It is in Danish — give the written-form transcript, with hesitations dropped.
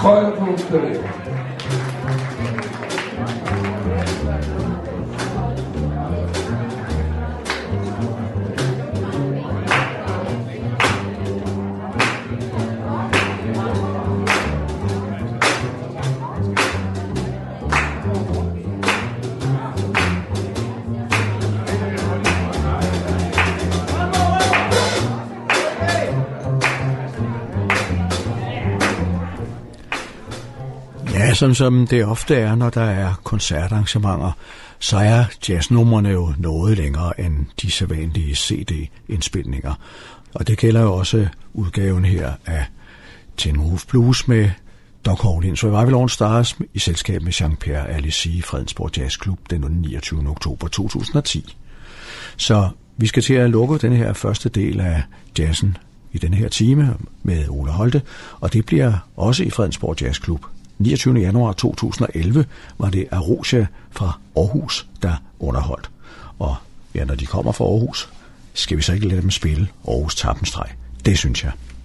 Treuepunkt Berlin. Ja, sådan som det ofte er, når der er koncertarrangementer, så er jazznumrene jo noget længere end de sædvanlige CD-indspilninger. Og det gælder jo også udgaven her af Tin Roof Blues med Doc Hollins's Revival All Stars i selskab med Jean-Pierre Alicy i Fredensborg Jazzklub den 29. oktober 2010. Så vi skal til at lukke den her første del af jazzen i denne her time med Ole Holte, og det bliver også i Fredensborg Jazzklub. 29. januar 2011 var det Arosia fra Aarhus, der underholdt. Og ja, når de kommer fra Aarhus, skal vi så ikke lade dem spille Aarhus Tappenstreg? Det synes jeg.